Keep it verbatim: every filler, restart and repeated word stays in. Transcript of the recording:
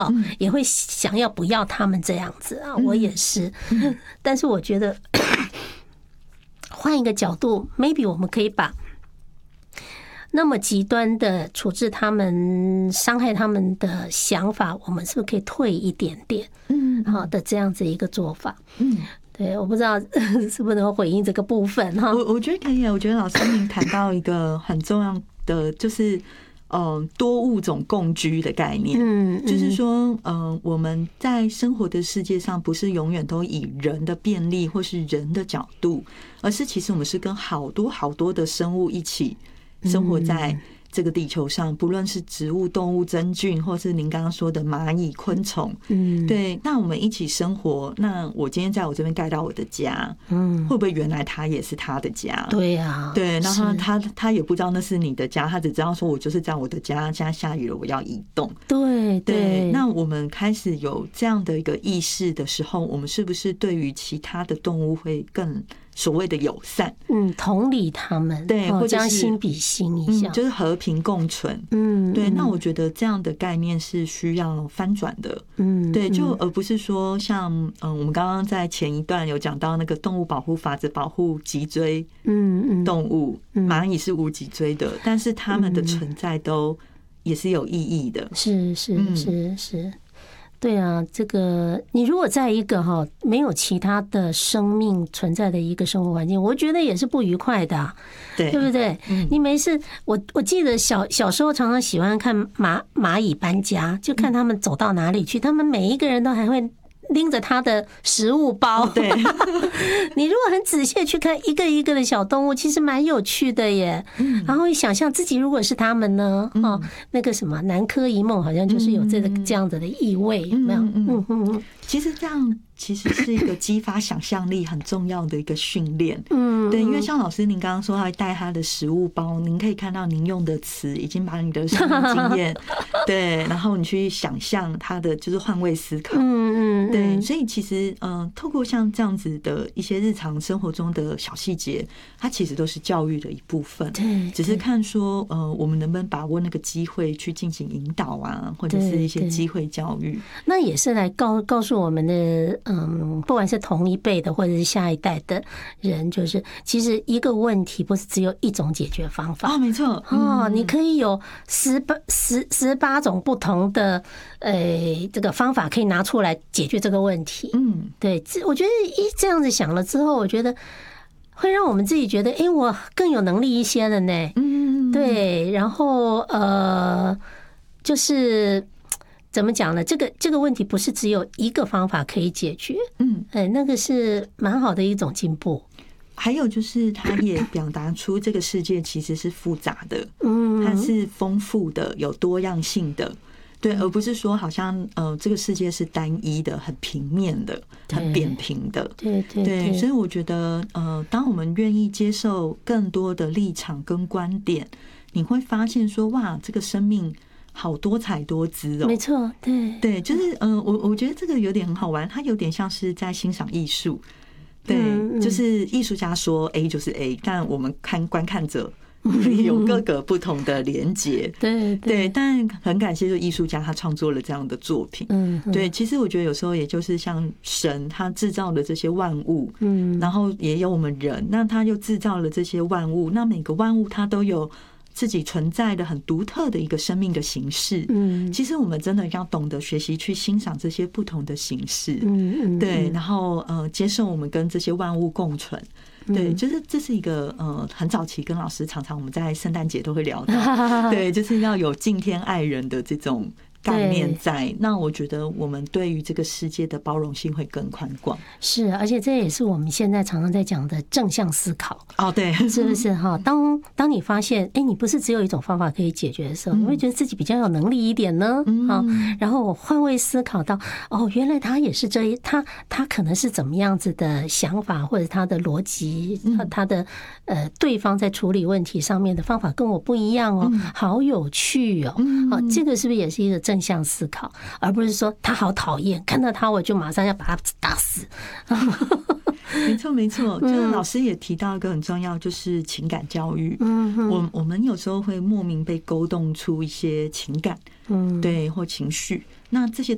哦，也会想要不要他们这样子啊，我也是。但是我觉得换一个角度 ，maybe 我们可以把那么极端的处置他们、伤害他们的想法，我们是不是可以退一点点？嗯，好的，这样子一个做法。嗯，对，我不知道是不是能回应这个部分哈。 我我觉得可以啊，我觉得老师您谈到一个很重要的，就是嗯多物种共居的概念。嗯，就是说，嗯，我们在生活的世界上，不是永远都以人的便利或是人的角度，而是其实我们是跟好多好多的生物一起生活在这个地球上，不论是植物、动物、真菌，或是您刚刚说的蚂蚁、昆虫，嗯，对，那我们一起生活。那我今天在我这边盖到我的家，嗯，会不会原来他也是他的家？ 对呀， 对，然后他他也不知道那是你的家，他只知道说我就是在我的家，现在下雨了，我要移动。 对对，那我们开始有这样的一个意识的时候，我们是不是对于其他的动物会更所谓的友善？ 嗯，同理他们， 对，或者是心比心一下， 嗯，就是和平共存。嗯，对。那我觉得这样的概念是需要翻转的。嗯，对，就而不是说像嗯，我们刚刚在前一段有讲到那个动物保护法只保护脊椎嗯动物，蚂蚁是无脊椎的，但是它们的存在都也是有意义的。 是是是是。对啊，这个你如果在一个哈没有其他的生命存在的一个生活环境，我觉得也是不愉快的、啊， 对对不对？嗯、你没事，我我记得小小时候常常喜欢看蚂蚂蚁搬家，就看他们走到哪里去，他们每一个人都还会拎着他的食物包。 对， 你如果很仔细去看一个一个的小动物，其实蛮有趣的耶。然后想象自己如果是他们呢，哦，那个什么南柯一梦好像就是有这个这样子的意味，有没有？嗯嗯， 其实这样其实是一个激发想象力很重要的一个训练。嗯，对，因为像老师您刚刚说他会带他的食物包，您可以看到您用的词已经把你的生命经验，对，然后你去想象他的就是换位思考。嗯嗯，对，所以其实嗯、呃，透过像这样子的一些日常生活中的小细节，它其实都是教育的一部分。 对， 只是看说呃，我们能不能把握那个机会去进行引导啊，或者是一些机会教育。 那也是来告告诉我们的。嗯，不管是同一辈的或者是下一代的人，就是其实一个问题不是只有一种解决方法啊，没错哦，你可以有十八十十八种不同的呃这个方法可以拿出来解决这个问题。嗯，对，我觉得一这样子想了之后，我觉得会让我们自己觉得，哎，我更有能力一些了呢。嗯，对，然后呃，就是。怎么讲呢？这个这个问题不是只有一个方法可以解决，嗯，哎，那个是蛮好的一种进步。 还有就是，它也表达出这个世界其实是复杂的，嗯，它是丰富的、有多样性的，对，而不是说好像呃，这个世界是单一的、很平面的、很扁平的， 对对对。所以我觉得，呃，当我们愿意接受更多的立场跟观点，你会发现说，哇，这个生命。好多彩多姿哦， 没错，对对，就是嗯、呃，我我觉得这个有点很好玩，它有点像是在欣赏艺术，对，嗯嗯、就是艺术家说 A 就是 A， 但我们看观看者有各个不同的连结， 对 对, 对，但很感谢就艺术家他创作了这样的作品，嗯，对，其实我觉得有时候也就是像神他制造了这些万物，嗯，然后也有我们人，那他又制造了这些万物，那每个万物它都有。自己存在的很独特的一个生命的形式，嗯，其实我们真的要懂得学习去欣赏这些不同的形式，嗯嗯，对，然后呃，接受我们跟这些万物共存，对，就是这是一个呃，很早期跟老师常常我们在圣诞节都会聊到，对，就是要有敬天爱人的这种。概念在，那我觉得我们对于这个世界的包容性会更宽广。 是，而且这也是我们现在常常在讲的正向思考。 哦，对， 是不是哈？当当你发现，哎，你不是只有一种方法可以解决的时候，你会觉得自己比较有能力一点呢。啊，然后我换位思考到，哦，原来他也是这一，他他可能是怎么样子的想法，或者他的逻辑，他的呃，对方在处理问题上面的方法跟我不一样哦，好有趣哦。啊，这个是不是也是一个正向思考，而不是说他好讨厌，看到他我就马上要把他打死。 没错，没错，就是老师也提到一个很重要，就是情感教育。嗯，我我们有时候会莫名被勾动出一些情感，嗯，对，或情绪。那这些